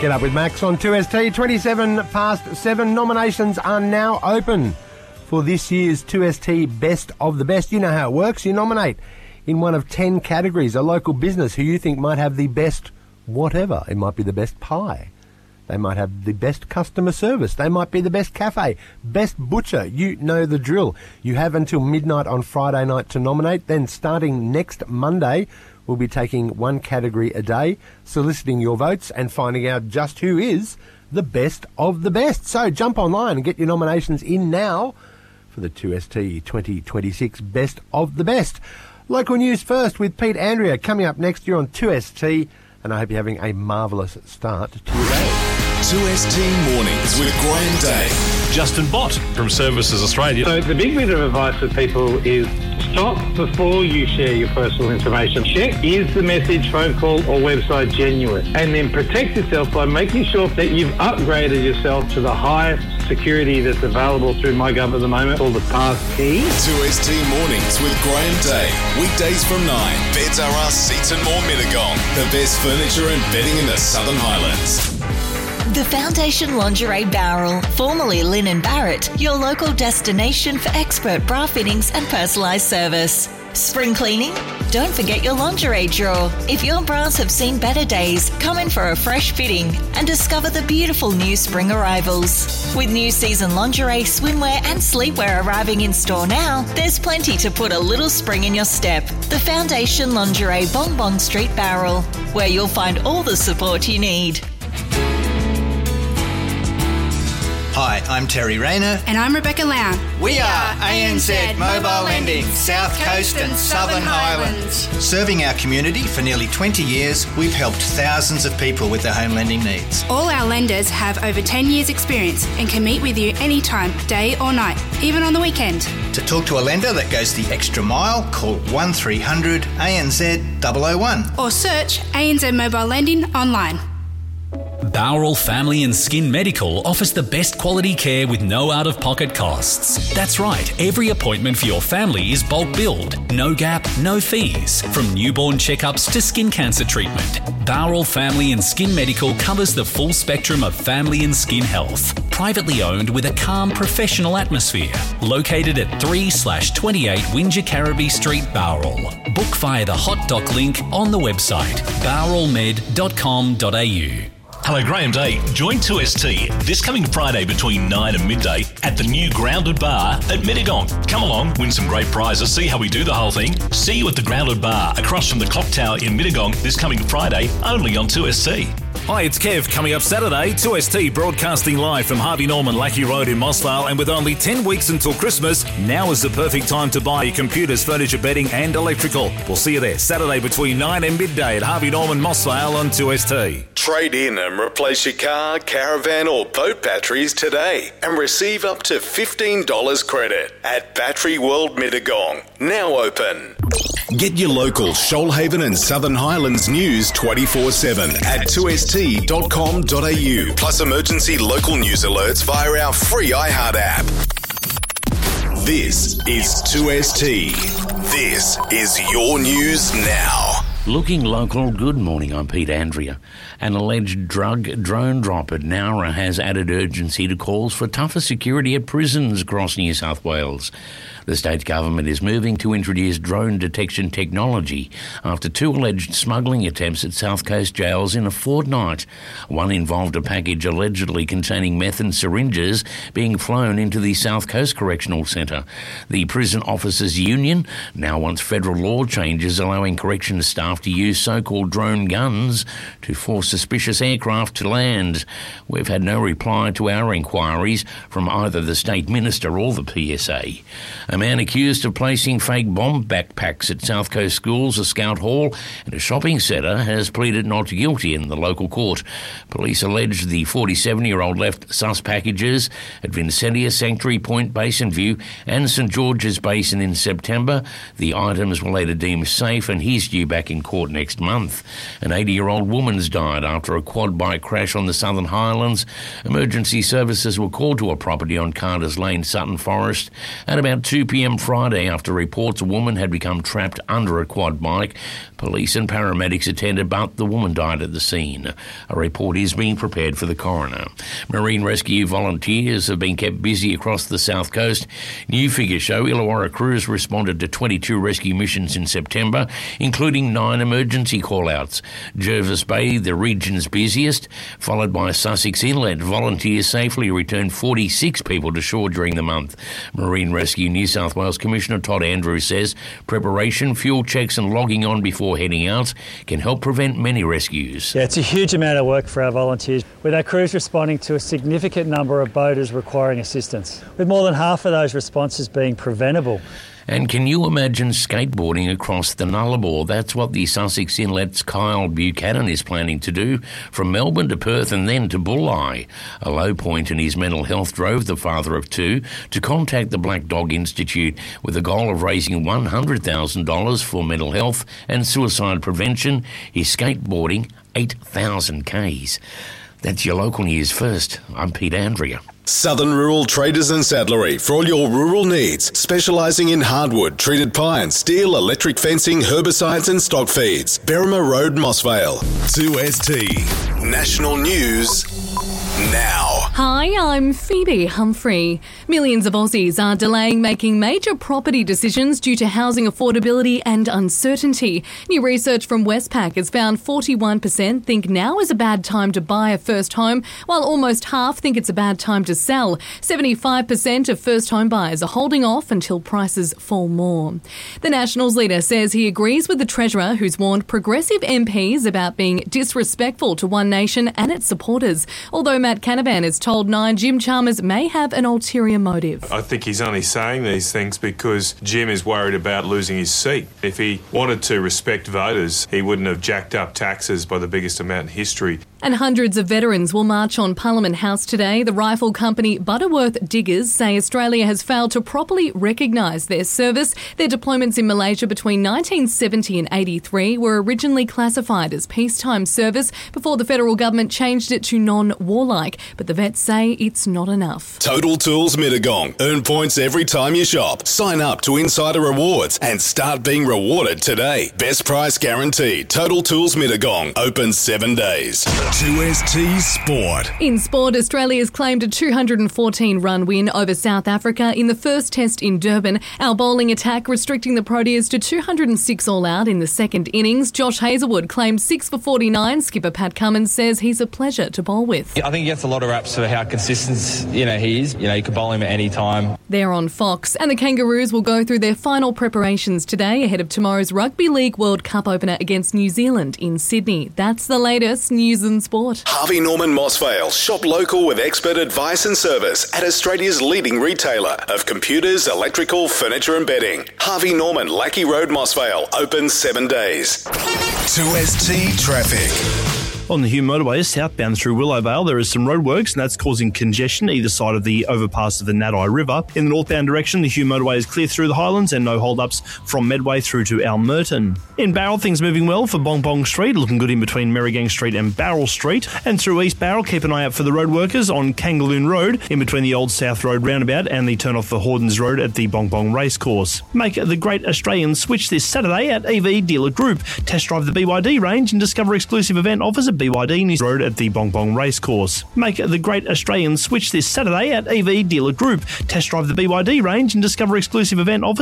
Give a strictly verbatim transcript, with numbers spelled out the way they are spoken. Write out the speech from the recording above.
Get Up with Max on two S T, twenty-seven past seven. Nominations are now open for this year's two S T Best of the Best. You know how it works. You nominate in one of ten categories a local business who you think might have the best whatever. It might be the best pie. They might have the best customer service. They might be the best cafe, best butcher. You know the drill. You have until midnight on Friday night to nominate. Then starting next Monday, we'll be taking one category a day, soliciting your votes and finding out just who is the best of the best. So jump online and get your nominations in now for the two S T twenty twenty-six Best of the Best. Local news first with Pete Andrea coming up next year on two S T, and I hope you're having a marvellous start to your day. two S T Mornings with Graham Day. Justin Bott from Services Australia. So the big bit of advice for people is stop before you share your personal information. Check, is the message, phone call or website genuine? And then protect yourself by making sure that you've upgraded yourself to the highest security that's available through MyGov at the moment, called the Passkey. two S T Mornings with Graham Day. Weekdays from nine. Beds R Us, Seats and More Mittagong. The best furniture and bedding in the Southern Highlands. The Foundation Lingerie Barrel, formerly Lynn and Barrett, your local destination for expert bra fittings and personalised service. Spring cleaning? Don't forget your lingerie drawer. If your bras have seen better days, come in for a fresh fitting and discover the beautiful new spring arrivals. With new season lingerie, swimwear and sleepwear arriving in store now, there's plenty to put a little spring in your step. The Foundation Lingerie Bong Bong Street Barrel, where you'll find all the support you need. Hi, I'm Terry Rayner. And I'm Rebecca Lown. We are A N Z Mobile Lending, South Coast and Southern Highlands. Serving our community for nearly twenty years, we've helped thousands of people with their home lending needs. All our lenders have over ten years experience and can meet with you anytime, day or night, even on the weekend. To talk to a lender that goes the extra mile, call one three hundred A N Z double oh one. Or search A N Z Mobile Lending online. Bowral Family and Skin Medical offers the best quality care with no out-of-pocket costs. That's right, every appointment for your family is bulk billed, no gap, no fees. From newborn checkups to skin cancer treatment, Bowral Family and Skin Medical covers the full spectrum of family and skin health. Privately owned with a calm, professional atmosphere. Located at three slash twenty-eight Windsor Carraby Street, Bowral. Book via the hot doc link on the website, bowral med dot com dot a u. Hello, Graham Day. Join two S T this coming Friday between nine and midday at the new Grounded Bar at Mittagong. Come along, win some great prizes, see how we do the whole thing. See you at the Grounded Bar across from the Clock Tower in Mittagong this coming Friday, only on two S T. Hi, it's Kev. Coming up Saturday, two S T broadcasting live from Harvey Norman Lackey Road in Mossvale, and with only ten weeks until Christmas, now is the perfect time to buy your computers, furniture, bedding and electrical. We'll see you there Saturday between nine and midday at Harvey Norman Mossvale on two S T. Trade in and replace your car, caravan or boat batteries today and receive up to fifteen dollars credit at Battery World Mittagong. Now open. Get your local Shoalhaven and Southern Highlands news twenty-four seven at two S T dot com dot a u, plus emergency local news alerts via our free iHeart app. This is two S T. This is your news now. Looking local, good morning, I'm Pete Andrea. An alleged drug drone drop at Nowra has added urgency to calls for tougher security at prisons across New South Wales. The state government is moving to introduce drone detection technology after two alleged smuggling attempts at South Coast jails in a fortnight. One involved a package allegedly containing meth and syringes being flown into the South Coast Correctional Centre. The Prison Officers Union now wants federal law changes allowing corrections staff to use so-called drone guns to force suspicious aircraft to land. We've had no reply to our inquiries from either the State Minister or the P S A. A man accused of placing fake bomb backpacks at South Coast schools, a scout hall and a shopping centre has pleaded not guilty in the local court. Police allege the forty-seven-year-old left sus packages at Vincentia, Sanctuary Point, Basin View and St George's Basin in September. The items were later deemed safe and he's due back in court next month. An eighty-year-old woman's died after a quad bike crash on the Southern Highlands. Emergency services were called to a property on Carter's Lane, Sutton Forest, at about two p.m. Friday after reports a woman had become trapped under a quad bike. Police and paramedics attended, but the woman died at the scene. A report is being prepared for the coroner. Marine rescue volunteers have been kept busy across the south coast. New figures show Illawarra crews responded to twenty-two rescue missions in September, including nine emergency call-outs. Jervis Bay, the region's busiest, followed by Sussex Inlet. Volunteers safely returned forty-six people to shore during the month. Marine Rescue New South Wales Commissioner Todd Andrews says preparation, fuel checks and logging on before heading out can help prevent many rescues. Yeah, it's a huge amount of work for our volunteers, with our crews responding to a significant number of boaters requiring assistance, with more than half of those responses being preventable. And can you imagine skateboarding across the Nullarbor? That's what the Sussex Inlet's Kyle Buchanan is planning to do, from Melbourne to Perth and then to Bulli. A low point in his mental health drove the father of two to contact the Black Dog Institute with the goal of raising one hundred thousand dollars for mental health and suicide prevention. He's skateboarding eight thousand kays. That's your local news first. I'm Pete Andrea. Southern Rural Traders and Saddlery for all your rural needs, specialising in hardwood, treated pine, steel, electric fencing, herbicides and stock feeds. Berrima Road, Mossvale. two S T National News now. Hi, I'm Phoebe Humphrey. Millions of Aussies are delaying making major property decisions due to housing affordability and uncertainty. New research from Westpac has found forty-one percent think now is a bad time to buy a first home, while almost half think it's a bad time to sell. seventy-five percent of first home buyers are holding off until prices fall more. The Nationals leader says he agrees with the Treasurer, who's warned progressive M Ps about being disrespectful to One Nation and its supporters. Although Matt Canavan has told Nine Jim Chalmers may have an ulterior motive. I think he's only saying these things because Jim is worried about losing his seat. If he wanted to respect voters, he wouldn't have jacked up taxes by the biggest amount in history. And hundreds of veterans will march on Parliament House today. The rifle company Butterworth Diggers say Australia has failed to properly recognise their service. Their deployments in Malaysia between nineteen seventy and eighty-three were originally classified as peacetime service before the federal government changed it to non-warlike. But the vets say it's not enough. Total Tools Mittagong. Earn points every time you shop. Sign up to Insider Rewards and start being rewarded today. Best price guaranteed. Total Tools Mittagong. Open seven days. two S T Sport. In sport, Australia's claimed a two hundred fourteen run win over South Africa in the first test in Durban. Our bowling attack restricting the Proteas to two hundred six all out in the second innings. Josh Hazlewood claimed six for forty-nine. Skipper Pat Cummins says he's a pleasure to bowl with. I think he gets a lot of raps for how consistent, you know, he is. You know, you could bowl him at any time. They're on Fox, and the Kangaroos will go through their final preparations today ahead of tomorrow's Rugby League World Cup opener against New Zealand in Sydney. That's the latest news and sport. Harvey Norman Mossvale. Shop local with expert advice and service at Australia's leading retailer of computers, electrical, furniture and bedding. Harvey Norman, Lackey Road, Mossvale. Open seven days. two S T Traffic. On the Hume motorway southbound through Willowvale, there is some roadworks and that's causing congestion either side of the overpass of the Nadai River. In the northbound direction, the Hume motorway is clear through the Highlands and no hold-ups from Medway through to Almerton. In Barrel, things moving well for Bong Bong Street, looking good in between Merrigang Street and Barrel Street. And through East Barrel, keep an eye out for the roadworkers on Kangaloon Road, in between the Old South Road roundabout and the turn-off for Hordens Road at the Bong Bong Racecourse. Make the Great Australian Switch this Saturday at E V Dealer Group. Test drive the B Y D range and discover exclusive event offers at B Y D News Road at the Bong Bong Racecourse. Make the Great Australian Switch this Saturday at E V Dealer Group. Test drive the B Y D range and discover exclusive event offers